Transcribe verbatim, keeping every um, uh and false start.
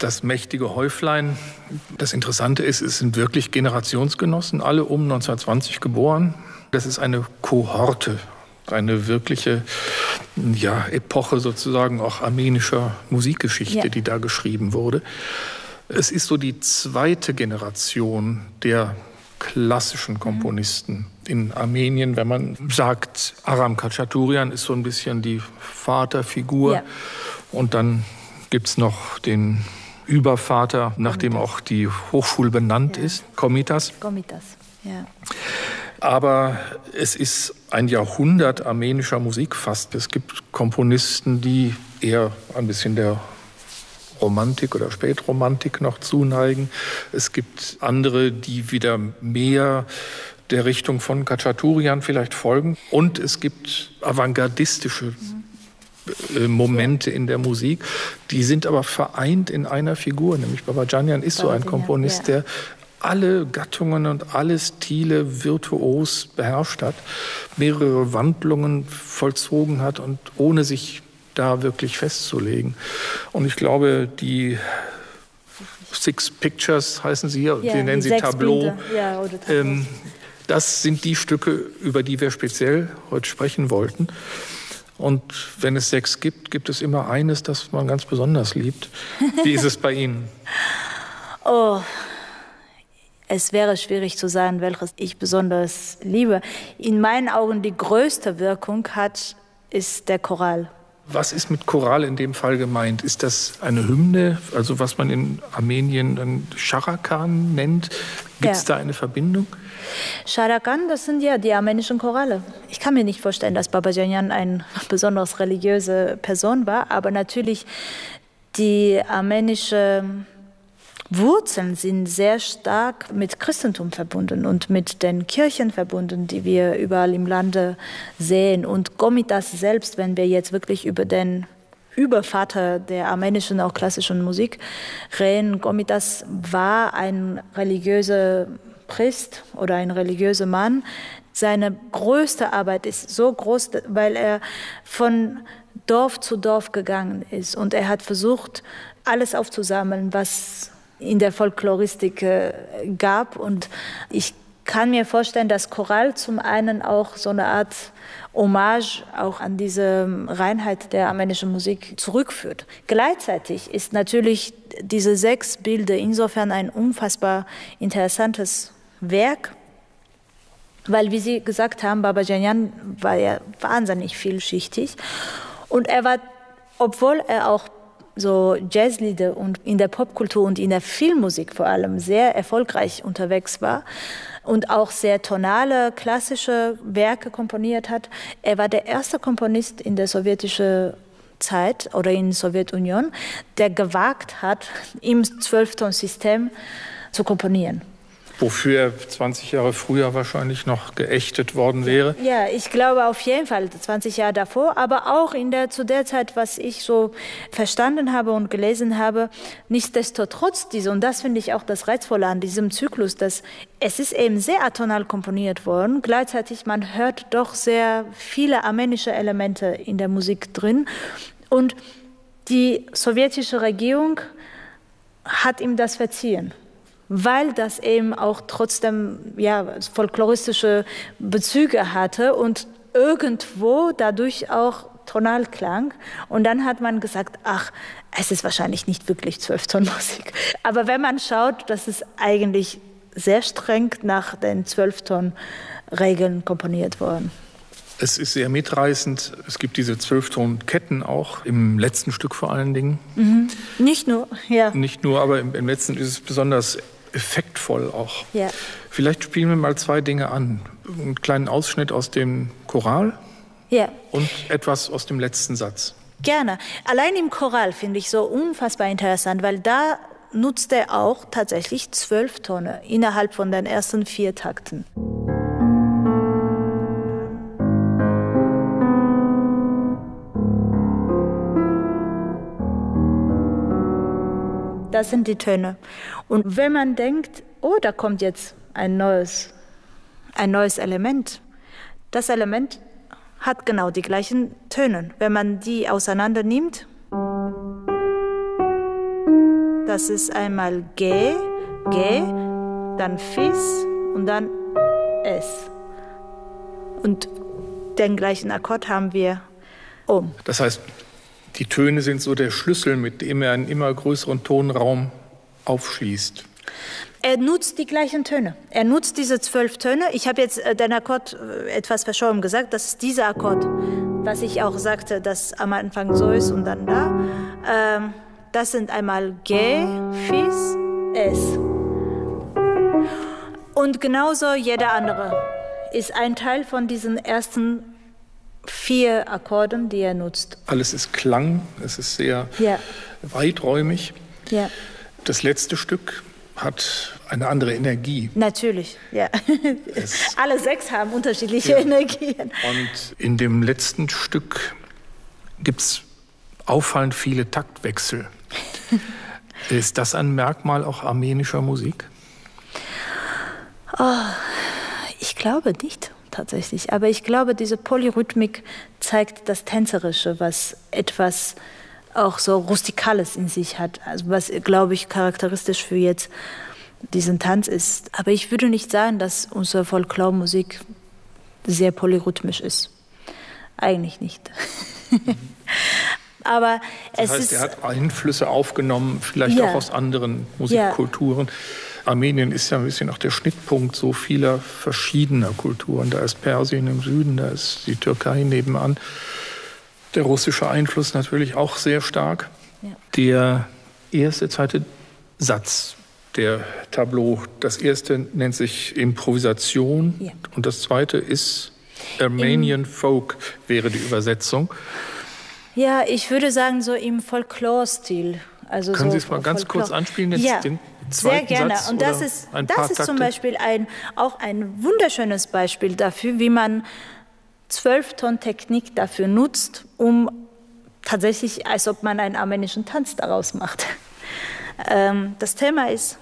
das mächtige Häuflein. Das Interessante ist, es sind wirklich Generationsgenossen, alle um neunzehnhundertzwanzig geboren. Das ist eine Kohorte, eine wirkliche ja, Epoche sozusagen auch armenischer Musikgeschichte, ja. die da geschrieben wurde. Es ist so die zweite Generation der klassischen Komponisten in Armenien. Wenn man sagt, Aram Khachaturian ist so ein bisschen die Vaterfigur. Ja. Und dann gibt es noch den Übervater, nach dem auch die Hochschule benannt ja. ist, Komitas. Komitas, ja. Aber es ist ein Jahrhundert armenischer Musik fast. Es gibt Komponisten, die eher ein bisschen der Romantik oder Spätromantik noch zuneigen. Es gibt andere, die wieder mehr der Richtung von Khachaturian vielleicht folgen. Und es gibt avantgardistische mhm. Momente in der Musik. Die sind aber vereint in einer Figur, nämlich Babacanjan ist so ein Komponist, ja. der alle Gattungen und alle Stile virtuos beherrscht hat, mehrere Wandlungen vollzogen hat und ohne sich da wirklich festzulegen. Und ich glaube, die Six Pictures heißen sie hier, ja, die nennen die sie Tableau. Ja, oder Tableau. Ähm, das sind die Stücke, über die wir speziell heute sprechen wollten. Und wenn es sechs gibt, gibt es immer eines, das man ganz besonders liebt. Wie ist es bei Ihnen? Oh, es wäre schwierig zu sagen, welches ich besonders liebe. In meinen Augen die größte Wirkung hat, ist der Choral. Was ist mit Choral in dem Fall gemeint? Ist das eine Hymne, also was man in Armenien dann Charakan nennt? Gibt es ja. da eine Verbindung? Charakan, das sind ja die armenischen Chorale. Ich kann mir nicht vorstellen, dass Babacanjan eine besonders religiöse Person war, aber natürlich die armenische Wurzeln sind sehr stark mit Christentum verbunden und mit den Kirchen verbunden, die wir überall im Lande sehen. Und Komitas selbst, wenn wir jetzt wirklich über den Übervater der armenischen, auch klassischen Musik reden, Komitas war ein religiöser Priester oder ein religiöser Mann. Seine größte Arbeit ist so groß, weil er von Dorf zu Dorf gegangen ist. Und er hat versucht, alles aufzusammeln, was in der Folkloristik äh, gab. Und ich kann mir vorstellen, dass Choral zum einen auch so eine Art Hommage auch an diese Reinheit der armenischen Musik zurückführt. Gleichzeitig ist natürlich diese sechs Bilder insofern ein unfassbar interessantes Werk, weil, wie Sie gesagt haben, Babacanjan war ja wahnsinnig vielschichtig. Und er war, obwohl er auch so Jazzlieder und in der Popkultur und in der Filmmusik vor allem sehr erfolgreich unterwegs war und auch sehr tonale, klassische Werke komponiert hat. Er war der erste Komponist in der sowjetischen Zeit oder in der Sowjetunion, der gewagt hat, im Zwölftonsystem zu komponieren. Wofür zwanzig Jahre früher wahrscheinlich noch geächtet worden wäre? Ja, ich glaube auf jeden Fall zwanzig Jahre davor, aber auch in der, zu der Zeit, was ich so verstanden habe und gelesen habe, nichtsdestotrotz diese, und das finde ich auch das Reizvolle an diesem Zyklus, dass es ist eben sehr atonal komponiert worden, gleichzeitig man hört doch sehr viele armenische Elemente in der Musik drin und die sowjetische Regierung hat ihm das verziehen, weil das eben auch trotzdem ja, folkloristische Bezüge hatte und irgendwo dadurch auch tonal klang. Und dann hat man gesagt, ach, es ist wahrscheinlich nicht wirklich Zwölftonmusik. Aber wenn man schaut, das ist eigentlich sehr streng nach den Zwölfton-Regeln komponiert worden. Es ist sehr mitreißend. Es gibt diese Zwölftonketten auch, im letzten Stück vor allen Dingen. Mhm. Nicht nur, ja. Nicht nur, aber im, im letzten ist es besonders effektvoll auch. Ja. Vielleicht spielen wir mal zwei Dinge an. Einen kleinen Ausschnitt aus dem Choral ja. und etwas aus dem letzten Satz. Gerne. Allein im Choral finde ich so unfassbar interessant, weil da nutzt er auch tatsächlich zwölf Tone innerhalb von den ersten vier Takten. Das sind die Töne. Und wenn man denkt, oh, da kommt jetzt ein neues, ein neues Element, das Element hat genau die gleichen Töne. Wenn man die auseinander nimmt, Das ist einmal G, G, dann Fis und dann S. Und den gleichen Akkord haben wir oben. Das heißt, die Töne sind so der Schlüssel, mit dem er einen immer größeren Tonraum aufschließt. Er nutzt die gleichen Töne. Er nutzt diese zwölf Töne. Ich habe jetzt äh, den Akkord äh, etwas verschoben gesagt. Das ist dieser Akkord, was ich auch sagte, dass am Anfang so ist und dann da. Ähm, das sind einmal G, Fis, S. Und genauso jeder andere ist ein Teil von diesen ersten vier Akkorden, die er nutzt. Alles ist Klang, es ist sehr ja. weiträumig. Ja. Das letzte Stück hat eine andere Energie. Natürlich, ja. Alle sechs haben unterschiedliche ja. Energien. Und in dem letzten Stück gibt es auffallend viele Taktwechsel. Ist das ein Merkmal auch armenischer Musik? Oh, ich glaube nicht, tatsächlich. Aber ich glaube, diese Polyrhythmik zeigt das Tänzerische, was etwas auch so Rustikales in sich hat. Also was, glaube ich, charakteristisch für jetzt diesen Tanz ist. Aber ich würde nicht sagen, dass unsere Folklore-Musik sehr polyrhythmisch ist. Eigentlich nicht. Mhm. Aber das es heißt, ist, er hat Einflüsse aufgenommen, vielleicht ja. auch aus anderen Musikkulturen. Ja. Armenien ist ja ein bisschen auch der Schnittpunkt so vieler verschiedener Kulturen. Da ist Persien im Süden, da ist die Türkei nebenan. Der russische Einfluss natürlich auch sehr stark. Ja. Der erste, zweite Satz der Tableau, das erste nennt sich Improvisation ja. und das zweite ist Armenian Im Folk, wäre die Übersetzung. Ja, ich würde sagen so im Folklore-Stil. Also Können so Sie es mal ganz Folklore. kurz anspielen, jetzt ja, den zweiten sehr gerne. Satz Und das ist, das ist zum Beispiel ein, auch ein wunderschönes Beispiel dafür, wie man Zwölfton-Technik dafür nutzt, um tatsächlich, als ob man einen armenischen Tanz daraus macht. Ähm, das Thema ist